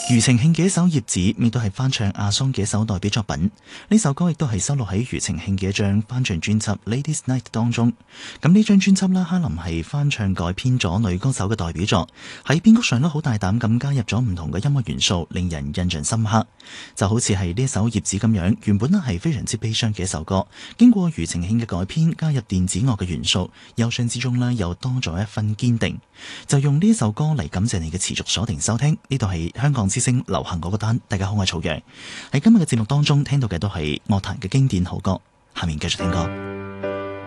庾澄慶嘅一首《葉子》亦都係翻唱阿桑嘅一首代表作品，呢首歌亦都係收錄喺庾澄慶嘅一張翻唱專輯《Ladies Night》當中。咁呢張專輯啦，哈林係翻唱改編咗女歌手嘅代表作，喺編曲上都好大膽咁加入咗唔同嘅音樂元素，令人印象深刻。就好似係呢首《葉子》咁樣，原本咧係非常之悲傷嘅一首歌，經過庾澄慶嘅改編，加入電子樂嘅元素，憂傷之中呢又多咗一分堅定。就用呢首歌嚟感謝你嘅持續鎖定收聽，呢度係香港之聲流行嗰個單。大家好，我係曹陽，喺今日嘅節目當中聽到嘅都係樂壇嘅經典好歌，下面繼續聽歌。